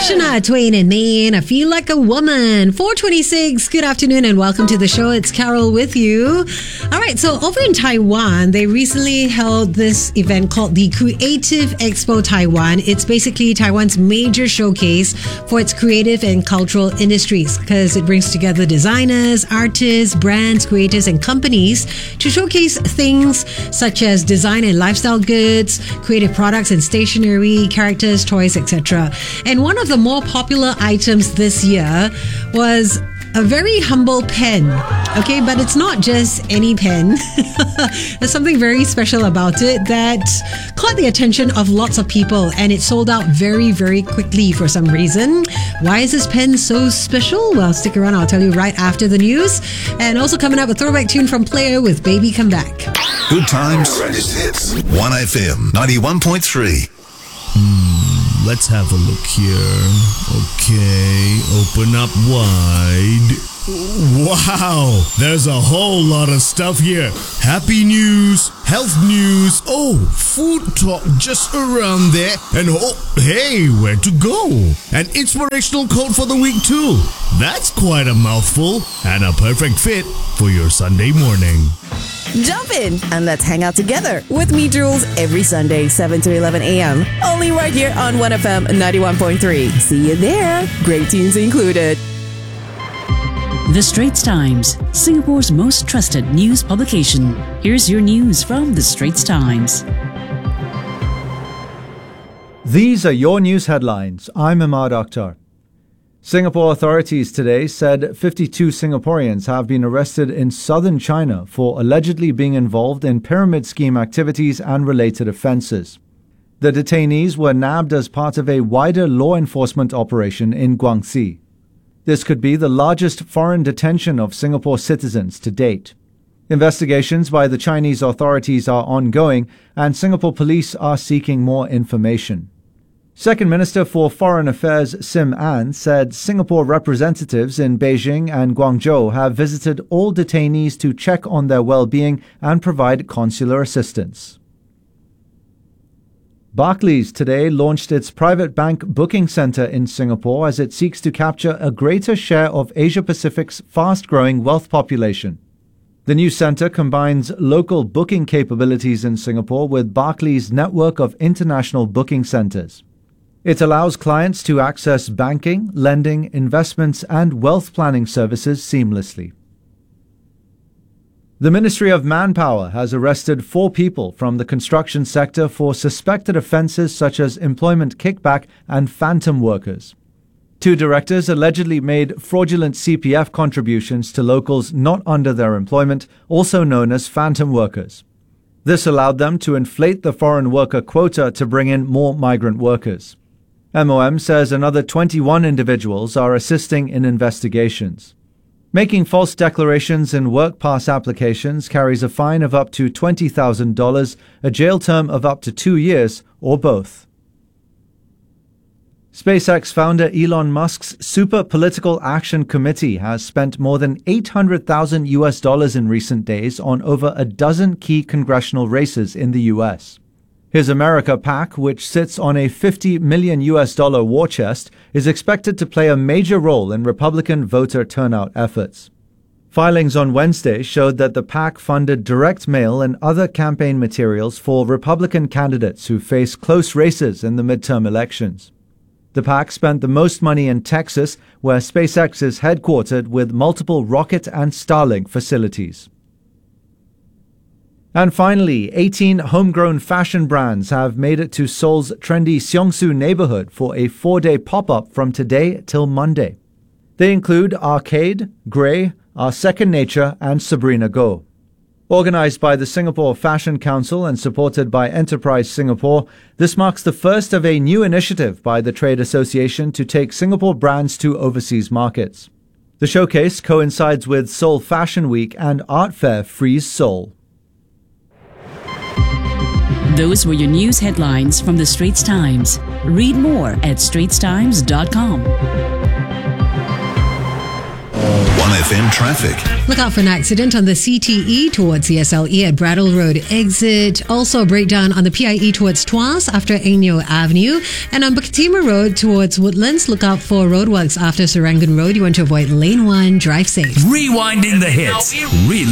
Shania Twain and Maine, I Feel Like a Woman. 4:26. Good afternoon and welcome to the show. It's Carol with you. All right, so over in Taiwan, they recently held this event called the Creative Expo Taiwan. It's basically Taiwan's major showcase for its creative and cultural industries because it brings together designers, artists, brands, creators, and companies to showcase things such as design and lifestyle goods, creative products and stationery, characters, toys, etc. And one of the more popular items this year was a very humble pen. Okay, but it's not just any pen. There's something very special about it that caught the attention of lots of people, and it sold out very, very quickly for some reason. Why is this pen so special? Well, stick around. I'll tell you right after the news. And also coming up, a throwback tune from Player with Baby Come Back. Good times. Greatest hits. 1FM 91.3. Let's have a look here. Okay, open up wide. Wow, there's a whole lot of stuff here. Happy news, health news, food talk just around there. And hey, where to go? An inspirational quote for the week too. That's quite a mouthful and a perfect fit for your Sunday morning. Jump in and let's hang out together with me, Jules, every Sunday, 7 to 11 a.m. Only right here on 1FM 91.3. See you there. Great tunes included. The Straits Times, Singapore's most trusted news publication. Here's your news from The Straits Times. These are your news headlines. I'm Imad Akhtar. Singapore authorities today said 52 Singaporeans have been arrested in southern China for allegedly being involved in pyramid scheme activities and related offences. The detainees were nabbed as part of a wider law enforcement operation in Guangxi. This could be the largest foreign detention of Singapore citizens to date. Investigations by the Chinese authorities are ongoing, and Singapore police are seeking more information. Second Minister for Foreign Affairs Sim Ann said Singapore representatives in Beijing and Guangzhou have visited all detainees to check on their well-being and provide consular assistance. Barclays today launched its private bank booking center in Singapore as it seeks to capture a greater share of Asia-Pacific's fast-growing wealth population. The new center combines local booking capabilities in Singapore with Barclays' network of international booking centers. It allows clients to access banking, lending, investments, and wealth planning services seamlessly. The Ministry of Manpower has arrested 4 people from the construction sector for suspected offences such as employment kickback and phantom workers. 2 directors allegedly made fraudulent CPF contributions to locals not under their employment, also known as phantom workers. This allowed them to inflate the foreign worker quota to bring in more migrant workers. MOM says another 21 individuals are assisting in investigations. Making false declarations in work pass applications carries a fine of up to $20,000, a jail term of up to 2 years, or both. SpaceX founder Elon Musk's Super Political Action Committee has spent more than $800,000 in recent days on over a dozen key congressional races in the U.S. His America PAC, which sits on a $50 million war chest, is expected to play a major role in Republican voter turnout efforts. Filings on Wednesday showed that the PAC funded direct mail and other campaign materials for Republican candidates who face close races in the midterm elections. The PAC spent the most money in Texas, where SpaceX is headquartered with multiple rocket and Starlink facilities. And finally, 18 homegrown fashion brands have made it to Seoul's trendy Seongsu neighborhood for a 4-day pop-up from today till Monday. They include Arcade, Grey, Our Second Nature, and Sabrina Go. Organized by the Singapore Fashion Council and supported by Enterprise Singapore, this marks the first of a new initiative by the trade association to take Singapore brands to overseas markets. The showcase coincides with Seoul Fashion Week and art fair Frieze Seoul. Those were your news headlines from The Straits Times. Read more at straitstimes.com. 1FM traffic. Look out for an accident on the CTE towards CSLE at Brattle Road exit. Also a breakdown on the PIE towards Tuas after Ainyo Avenue. And on Bukit Road towards Woodlands, look out for roadworks after Serangoon Road. You want to avoid lane 1. Drive safe. Rewinding the hits.